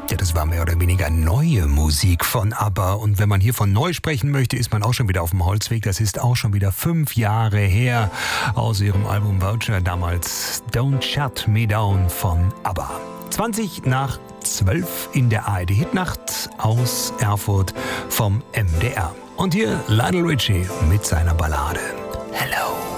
Ja, das war mehr oder weniger neue Musik von ABBA. Und wenn man hier von neu sprechen möchte, ist man auch schon wieder auf dem Holzweg. Das ist auch schon wieder 5 Jahre her aus ihrem Album Voucher. Damals Don't Shut Me Down von ABBA. 20:12 in der ARD-Hitnacht aus Erfurt vom MDR. Und hier Lionel Richie mit seiner Ballade Hello.